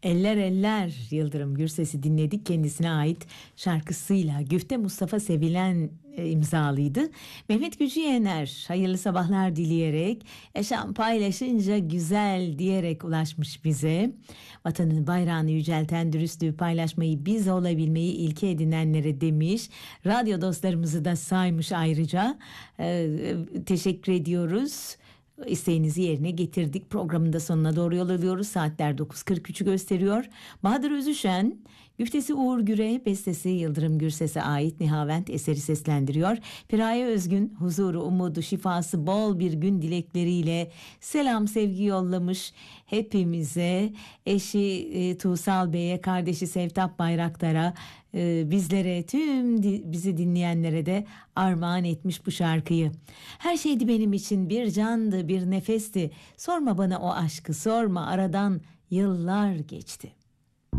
Eller eller Yıldırım Gürses'i dinledik. Kendisine ait şarkısıyla Güfte Mustafa Sevilen imzalıydı. Mehmet Gücü Yener hayırlı sabahlar dileyerek, yaşam paylaşınca güzel diyerek ulaşmış bize. Vatanın bayrağını yücelten, dürüstlüğü paylaşmayı, biz olabilmeyi ilke edinenlere demiş. Radyo dostlarımızı da saymış ayrıca. Teşekkür ediyoruz. İsteğinizi yerine getirdik. Programın da sonuna doğru yol alıyoruz. Saatler 9.43'ü gösteriyor. Bahadır Özüşen, güftesi Uğur Güre, bestesi Yıldırım Gürses'e ait Nihavent eseri seslendiriyor. Piraye Özgün, huzuru, umudu, şifası bol bir gün dilekleriyle selam sevgi yollamış hepimize. Eşi Tuğsal Bey'e, kardeşi Sevtap Bayraktar'a, bizlere, tüm bizi dinleyenlere de armağan etmiş bu şarkıyı. Her şeydi benim için, bir candı, bir nefesti. Sorma bana o aşkı, sorma, aradan yıllar geçti.